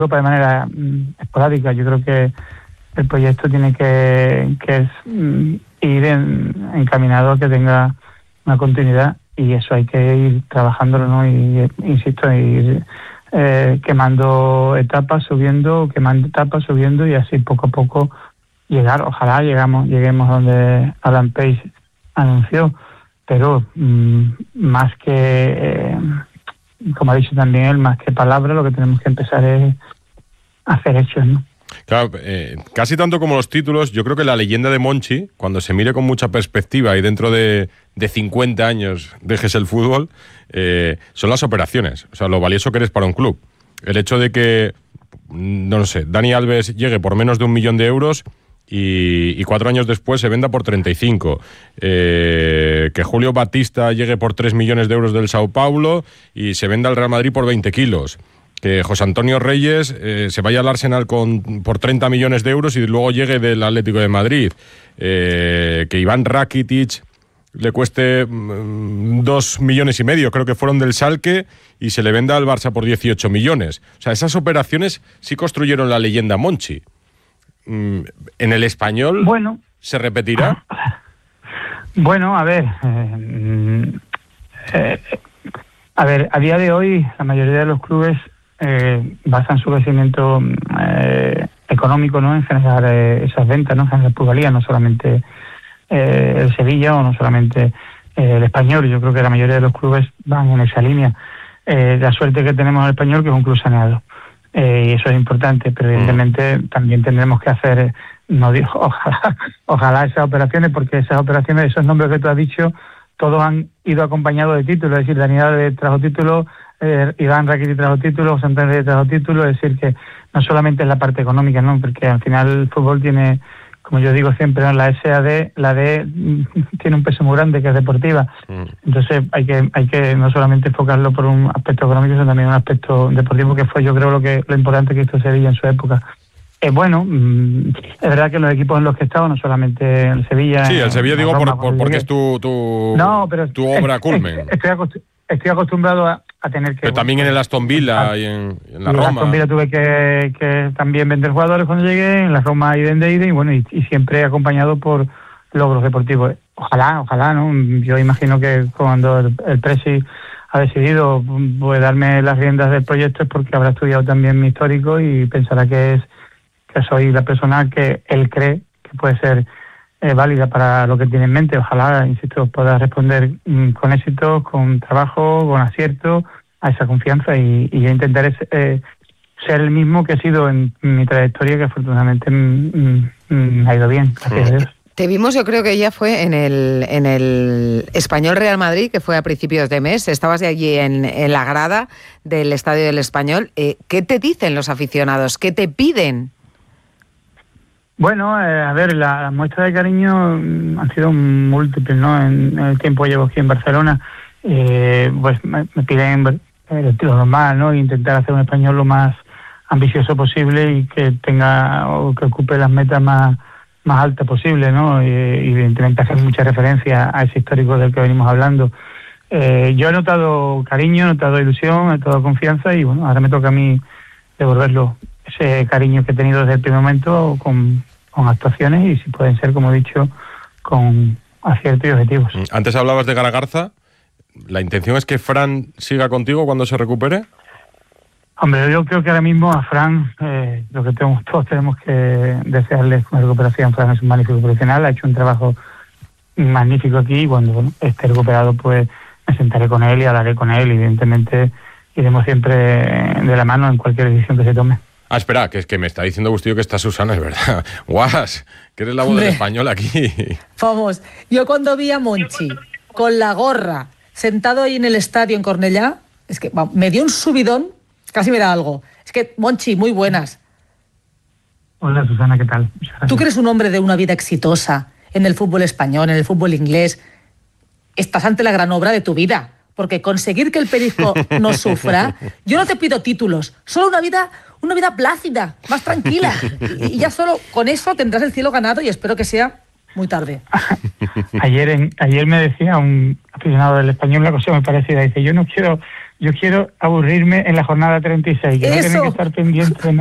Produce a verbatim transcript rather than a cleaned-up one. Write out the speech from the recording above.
Europa de manera mm, esporádica. Yo creo que el proyecto tiene que, que es, mm, ir en, encaminado a que tenga una continuidad, y eso hay que ir trabajándolo, ¿no? Y insisto, ir eh, quemando etapas, subiendo, quemando etapas, subiendo, y así poco a poco llegar. Ojalá llegamos, lleguemos donde Alan Pace anunció, pero mmm, más que, eh, como ha dicho también él, más que palabras, lo que tenemos que empezar es hacer hechos, ¿no? Claro, eh, casi tanto como los títulos, yo creo que la leyenda de Monchi, cuando se mire con mucha perspectiva y dentro de, de cincuenta años dejes el fútbol, eh, son las operaciones. O sea, lo valioso que eres para un club. El hecho de que, no lo sé, Dani Alves llegue por menos de un millón de euros y, y cuatro años después se venda por treinta y cinco. Eh, que Julio Batista llegue por tres millones de euros del Sao Paulo y se venda al Real Madrid por veinte kilos. Que José Antonio Reyes eh, se vaya al Arsenal con, por treinta millones de euros y luego llegue del Atlético de Madrid. Eh, que Iván Rakitic le cueste mm, dos millones y medio, creo que fueron del Schalke, y se le venda al Barça por dieciocho millones. O sea, esas operaciones sí construyeron la leyenda Monchi. Mm, ¿En el Español bueno, se repetirá? Bueno, a ver... Eh, eh, a ver, a día de hoy la mayoría de los clubes Eh, basan su crecimiento eh, económico, ¿no?, en generar eh, esas ventas, ¿no?, en generar plusvalía, no solamente eh, el Sevilla o no solamente eh, el Español. Yo creo que la mayoría de los clubes van en esa línea. Eh, la suerte que tenemos en el Español, que es un club saneado, eh, y eso es importante, pero evidentemente mm. también tendremos que hacer, no digo, ojalá, ojalá esas operaciones, porque esas operaciones, esos nombres que tú has dicho, todos han ido acompañados de títulos. Es decir, Daniel Alves trajo títulos, Eh, Iván Rakitic trajo títulos, Santander trajo títulos. Es decir, que no solamente es la parte económica, ¿no?, porque al final el fútbol tiene, como yo digo siempre, ¿no?, la S A D, la D tiene un peso muy grande, que es deportiva. Mm. Entonces hay que hay que no solamente enfocarlo por un aspecto económico, sino también un aspecto deportivo, que fue, yo creo, lo que lo importante que hizo Sevilla en su época. Eh, bueno, mmm, es verdad que los equipos en los que he estado, no solamente el Sevilla... Sí, el Sevilla digo Roma, por, por, porque es tu, tu, no, pero tu obra es, culmen. Es, estoy, acost- estoy acostumbrado a, a tener que... Pero también en el Aston Villa y en, en la en Roma. En Aston Villa tuve que, que también vender jugadores cuando llegué, en la Roma iden de iden, y bueno, y, y siempre acompañado por logros deportivos. Ojalá, ojalá, ¿no? Yo imagino que cuando el, el Presi ha decidido pues, darme las riendas del proyecto es porque habrá estudiado también mi histórico y pensará que es que soy la persona que él cree que puede ser eh, válida para lo que tiene en mente. Ojalá, insisto, pueda responder mmm, con éxito, con trabajo, con acierto a esa confianza, y, y yo intentaré eh, ser el mismo que he sido en mi trayectoria, que afortunadamente mmm, mmm, ha ido bien, gracias a Dios. Te vimos, yo creo que ya fue en el en el Español Real Madrid, que fue a principios de mes. Estabas allí en, en la grada del Estadio del Español. Eh, ¿Qué te dicen los aficionados? ¿Qué te piden? Bueno, eh, a ver, la, la muestra de cariño han sido múltiples, ¿no? En, en el tiempo que llevo aquí en Barcelona, eh, pues me, me piden el estilo normal, ¿no? Intentar hacer un Español lo más ambicioso posible y que tenga o que ocupe las metas más más altas posibles, ¿no? Y, evidentemente hacer mucha referencia a ese histórico del que venimos hablando. Eh, yo he notado cariño, he notado ilusión, he notado confianza, y bueno, ahora me toca a mí devolverlo, ese cariño que he tenido desde el primer momento con, con actuaciones, y si pueden ser, como he dicho, con aciertos y objetivos. Antes hablabas de Garagarza. ¿La intención es que Fran siga contigo cuando se recupere? Hombre, yo creo que ahora mismo a Fran, eh, lo que tenemos, todos tenemos que desearle una recuperación. Fran es un magnífico profesional, ha hecho un trabajo magnífico aquí, y cuando bueno, esté recuperado, pues me sentaré con él y hablaré con él. Evidentemente iremos siempre de la mano en cualquier decisión que se tome. Ah, espera, que es que me está diciendo Agustín que está Susana, es verdad. Guas, que eres la voz del Español aquí. Vamos, yo cuando vi a Monchi con la gorra sentado ahí en el estadio en Cornellá, es que vamos, me dio un subidón, casi me da algo. Es que, Monchi, muy buenas. Hola, Susana, ¿qué tal? Tú que eres un hombre de una vida exitosa en el fútbol español, en el fútbol inglés, estás ante la gran obra de tu vida, porque conseguir que el Perisco no sufra, yo no te pido títulos, solo una vida, una vida plácida, más tranquila, y, y ya solo con eso tendrás el cielo ganado, y espero que sea muy tarde. Ayer en, ayer me decía un aficionado del Español una cosa muy parecida, dice, yo no quiero yo quiero aburrirme en la jornada treinta y seis, que no Eso. tienen que estar pendientes de